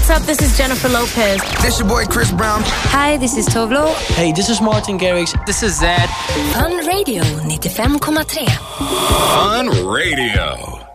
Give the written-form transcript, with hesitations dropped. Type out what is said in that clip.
what's up? This is Jennifer Lopez. This your boy Chris Brown. Hi, this is Tovlo. Hey, this is Martin Garrix. This is Zed. Fun Radio 95,3. Fun Radio.